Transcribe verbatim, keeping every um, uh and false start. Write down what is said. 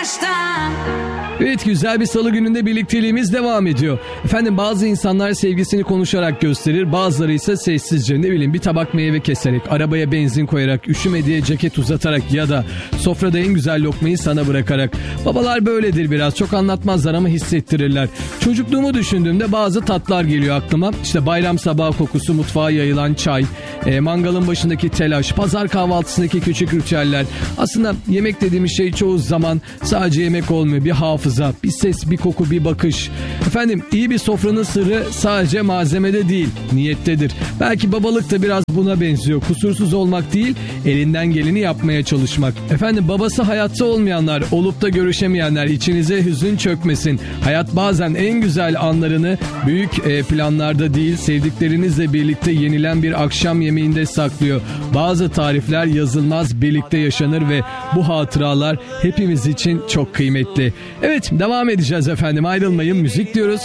baştan. Evet, güzel bir salı gününde birlikteliğimiz devam ediyor. Efendim, bazı insanlar sevgisini konuşarak gösterir, bazıları ise sessizce, ne bileyim bir tabak meyve keserek, arabaya benzin koyarak, üşüme diye ceket uzatarak ya da sofrada en güzel lokmayı sana bırakarak. Babalar böyledir biraz, çok anlatmazlar ama hissettirirler. Çocukluğumu düşündüğümde bazı tatlar geliyor aklıma. İşte bayram sabahı kokusu, mutfağa yayılan çay, e, mangalın başındaki telaş, pazar kahvaltısındaki küçük ritüeller. Aslında yemek dediğimiz şey çoğu zaman sadece yemek olmuyor, bir hafıza, bir ses, bir koku, bir bakış. Efendim, iyi bir sofranın sırrı sadece malzemede değil, niyettedir. Belki babalık da biraz buna benziyor. Kusursuz olmak değil, elinden geleni yapmaya çalışmak. Efendim, babası hayatta olmayanlar, olup da görüşemeyenler, içinize hüzün çökmesin. Hayat bazen en güzel anlarını büyük e, planlarda değil, sevdiklerinizle birlikte yenilen bir akşam yemeğinde saklıyor. Bazı tarifler yazılmaz, birlikte yaşanır ve bu hatıralar hepimiz için çok kıymetli. Evet, devam edeceğiz efendim. Ayrılmayın, müzik diyoruz.